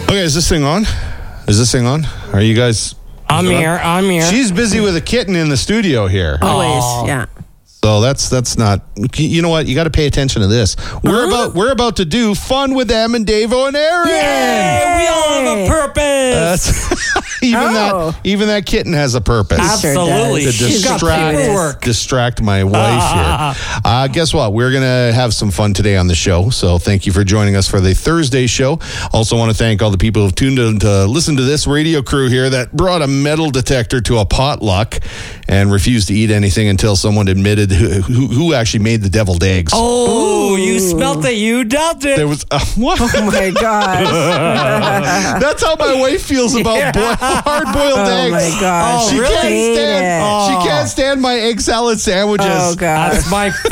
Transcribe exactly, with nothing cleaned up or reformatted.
Okay, is this thing on? Is this thing on? Are you guys... I'm here. I'm here. She's busy with a kitten in the studio here. Always, Oh. yeah. So that's that's not... You know what? You got to pay attention to this. We're Huh? about we're about to do Fun with Em and Davo and Aaron. Hey, we all have a purpose. That's- even Oh. that even that kitten has a purpose. sure Absolutely. does. to She's got distract, paperwork. distract my wife here. Uh, guess what? We're going to have some fun today on the show. So thank you for joining us for the Thursday show. Also want to thank all the people who've tuned in to listen to this radio crew here that brought a metal detector to a potluck and refused to eat anything until someone admitted who, who, who actually made the deviled eggs. Oh, you smelt it. You dumped it. There was uh, what? Oh, my God. That's how my wife feels about Yeah. boil, hard-boiled Oh, eggs. my gosh. Oh, She really? can't Hate stand. it. She can't stand my egg salad sandwiches. Oh, God. That's my